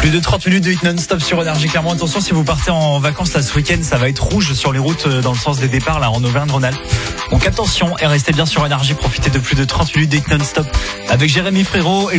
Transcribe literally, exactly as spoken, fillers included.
Plus de trente minutes de hit non-stop sur Énergie Clermont. Attention, si vous partez en vacances là ce week-end, ça va être rouge sur les routes dans le sens des départs là en Auvergne-Rhône-Alpes. Donc attention et restez bien sur Énergie, profitez de plus de trente minutes de hit non-stop avec Jérémy Frérot et